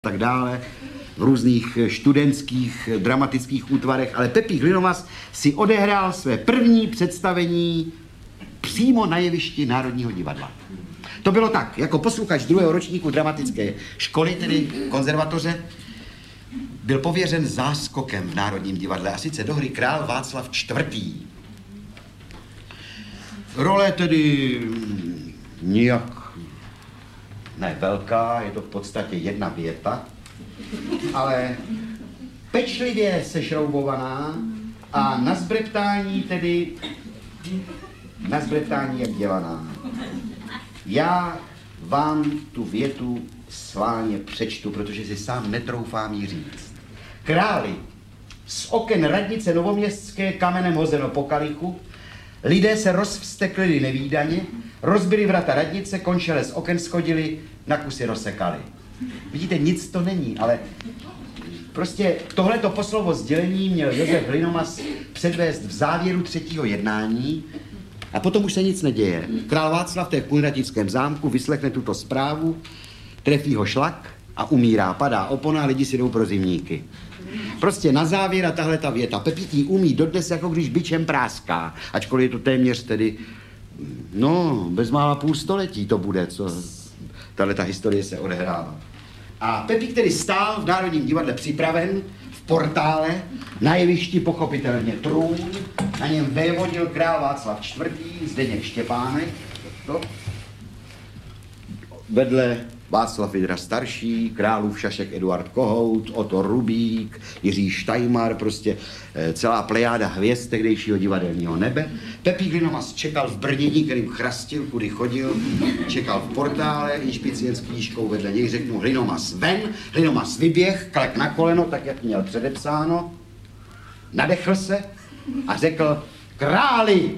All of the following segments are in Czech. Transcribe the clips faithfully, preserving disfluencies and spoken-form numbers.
tak dále, v různých studentských dramatických útvarech, ale Pepík Linomas si odehrál své první představení přímo na jevišti Národního divadla. To bylo tak, jako posluchač druhého ročníku dramatické školy, tedy konzervatoře, byl pověřen záskokem v Národním divadle, a sice do hry Král Václav čtvrtý. Role tedy nijak ne velká, je to v podstatě jedna věta, ale pečlivě sešroubovaná a na zbreptání tedy, na zbreptání jak dělaná. Já vám tu větu sválně přečtu, protože si sám netroufám ji říct. Králi, z oken radnice Novoměstské kamenem hozeno po kalichu, lidé se rozvsteklili nevídaně, rozbili vrata radnice, končele z oken schodili, na kusy rozsekali. Vidíte, nic to není, ale prostě tohleto poslovo sdělení měl Josef Linomas předvést v závěru třetího jednání a potom už se nic neděje. Král Václav v Kunratickém zámku vyslechne tuto zprávu, trefí ho šlak a umírá, padá opona, lidi si jdou pro zimníky. Prostě na závěr a tahle ta věta. Pepík umí dodnes, jako když bičem práská, ačkoliv je to téměř tedy, no, bezmála půl století to bude, co tahle ta historie se odehrává. A Pepík tedy stál v Národním divadle připraven, v portále, na jevišti pochopitelně trůn, na něm vévodil král Václav čtvrtý, Zdeněk Štěpánek, to. Vedle Václav Vydra starší, králův šašek Eduard Kohout, Otto Rubík, Jiří Štajmar, prostě celá plejáda hvězd tehdejšího divadelního nebe. Pepík Linomas čekal v brnění, kterým chrastil, kudy chodil, čekal v portále, inšpicient s knížkou vedle něj, řekl mu Linomas ven, Linomas vyběh, klek na koleno, tak jak měl předepsáno, nadechl se a řekl králi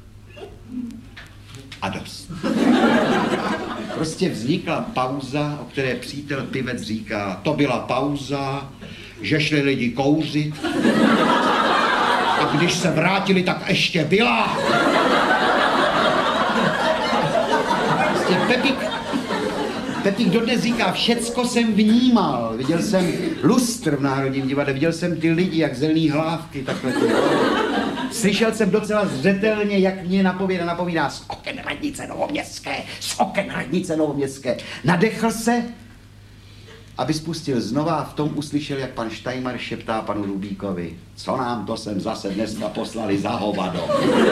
a dost. Prostě vznikla pauza, o které přítel pivec říká, to byla pauza, že šli lidi kouřit a když se vrátili, tak ještě byla. Prostě Pepík, Pepík dodnes říká, všecko jsem vnímal, viděl jsem lustr v Národním divadle, viděl jsem ty lidi, jak zelený hlávky, takhle ty. Slyšel jsem docela zřetelně, jak mě napovídá, napovídá z oken radnice Novoměstské, z oken radnice Novoměstské. Nadechl se, aby spustil znova a v tom uslyšel, jak pan Štajmar šeptá panu Rubíkovi, co nám to sem zase dneska poslali za hovado.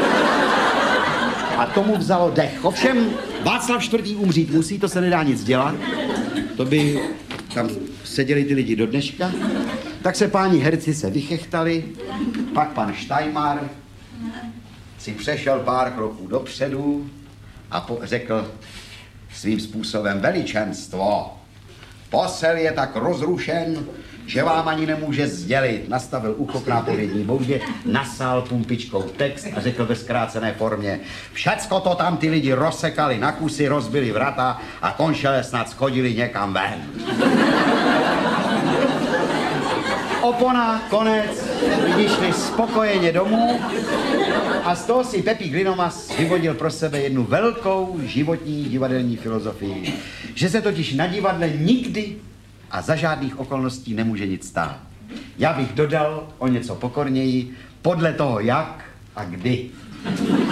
A tomu vzalo dech. Ovšem, Václav čtvrtý umřít musí, to se nedá nic dělat. To by tam seděli ty lidi do dneška. Tak se páni herci se vychechtali, pak pan Štajmar si přešel pár kroků dopředu a po- řekl svým způsobem veličenstvo. Posel je tak rozrušen, že vám ani nemůže sdělit. Nastavil ucho k nápovědní boudě, nasál pumpičkou text a řekl ve zkrácené formě všecko to tam ty lidi rozsekali na kusy, rozbili vrata a končele snad schodili někam ven. Opona, konec, lidi šli spokojeně domů a z toho si Pepík Linomas vyvodil pro sebe jednu velkou životní divadelní filozofii, že se totiž na divadle nikdy a za žádných okolností nemůže nic stát. Já bych dodal o něco pokorněji, podle toho jak a kdy.